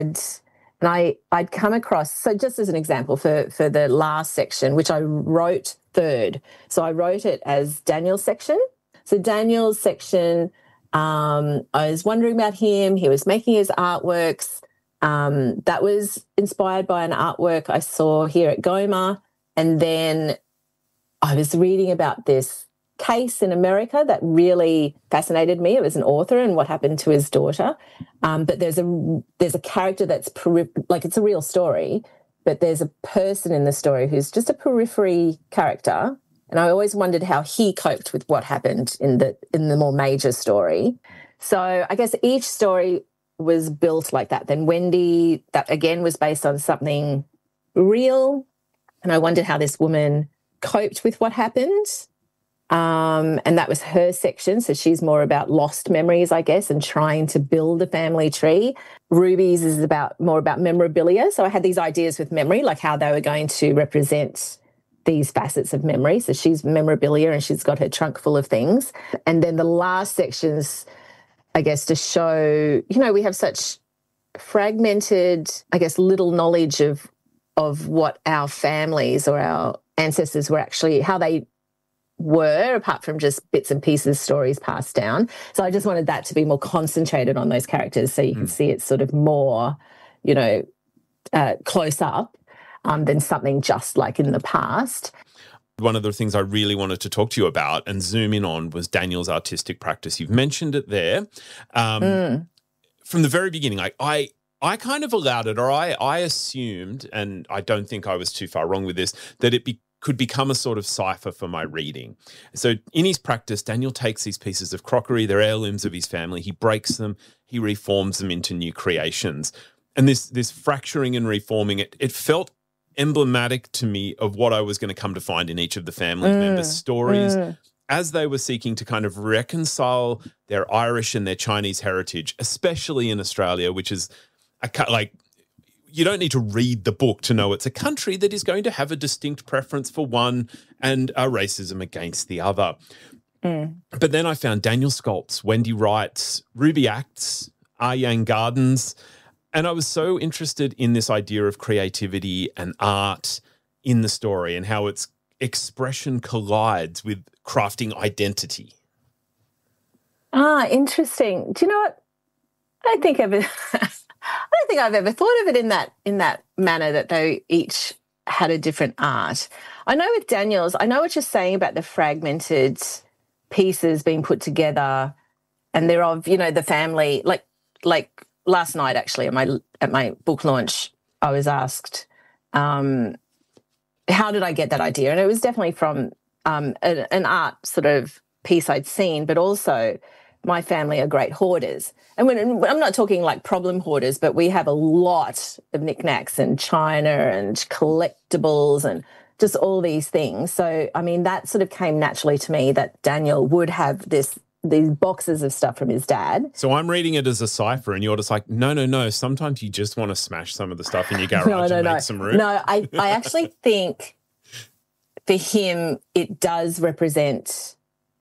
and I'd come across, so just as an example for the last section, which I wrote third. So I wrote it as Daniel's section. So Daniel's section, I was wondering about him. He was making his artworks. That was inspired by an artwork I saw here at Goma. And then I was reading about this case in America that really fascinated me. It was an author and what happened to his daughter. But there's a character that's like, it's a real story, but there's a person in the story who's just a periphery character. And I always wondered how he coped with what happened in the more major story. So I guess each story was built like that. Then Wendy, that again was based on something real. And I wondered how this woman coped with what happened. And that was her section. So she's more about lost memories, I guess, and trying to build a family tree. Ruby's is more about memorabilia. So I had these ideas with memory, like how they were going to represent these facets of memory. So she's memorabilia and she's got her trunk full of things. And then the last sections, I guess, to show, we have such fragmented, I guess, little knowledge of what our families or our ancestors were actually, how they were, apart from just bits and pieces, stories passed down. So I just wanted that to be more concentrated on those characters so you can see it sort of more, close up than something just like in the past. One of the things I really wanted to talk to you about and zoom in on was Daniel's artistic practice. You've mentioned it there. From the very beginning, I kind of allowed it, or I assumed, and I don't think I was too far wrong with this, that it could become a sort of cipher for my reading. So in his practice, Daniel takes these pieces of crockery, they're heirlooms of his family, he breaks them, he reforms them into new creations. And this fracturing and reforming, it felt emblematic to me of what I was going to come to find in each of the family members' stories as they were seeking to kind of reconcile their Irish and their Chinese heritage, especially in Australia, which is you don't need to read the book to know it's a country that is going to have a distinct preference for one and a racism against the other. But then I found Daniel sculpts, Wendy writes, Ruby acts, Yang gardens, and I was so interested in this idea of creativity and art in the story and how its expression collides with crafting identity. Interesting. Do you know what? I don't think I've ever thought of it in that manner, that they each had a different art. I know with Daniel's, I know what you're saying about the fragmented pieces being put together, and they're of the family. Like last night, actually, at my book launch, I was asked, how did I get that idea? And it was definitely from an art sort of piece I'd seen, but also my family are great hoarders. And I'm not talking like problem hoarders, but we have a lot of knickknacks and china and collectibles and just all these things. So, I mean, that sort of came naturally to me that Daniel would have these boxes of stuff from his dad. So I'm reading it as a cipher and you're just like, no. Sometimes you just want to smash some of the stuff in your garage and make some room. No, I actually think for him it does represent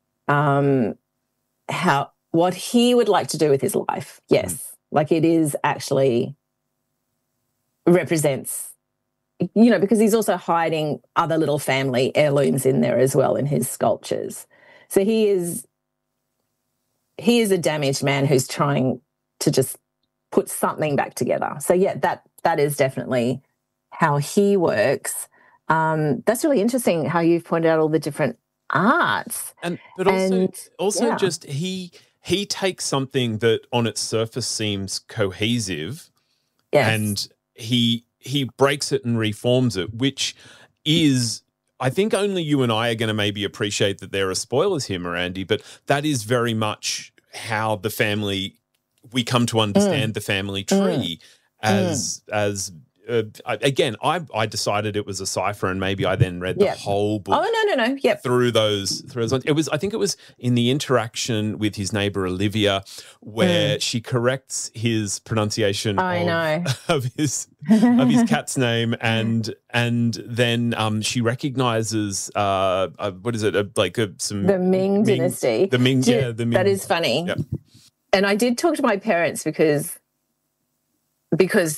what he would like to do with his life. Yes. Like it is actually represents, because he's also hiding other little family heirlooms in there as well in his sculptures. So he is a damaged man who's trying to just put something back together. So yeah, that is definitely how he works. That's really interesting how you've pointed out all the different arts. Just he takes something that on its surface seems cohesive, and he breaks it and reforms it, which is, I think only you and I are going to maybe appreciate that there are spoilers here, Mirandy, but that is very much how we come to understand the family tree as again, I decided it was a cipher, and maybe I then read the whole book. Oh, no. Yep. Through those. I think it was in the interaction with his neighbor Olivia, where she corrects his pronunciation of his cat's name, and then she recognizes what is it, the Ming dynasty. The Ming, the Ming. That is funny. Yep. And I did talk to my parents because because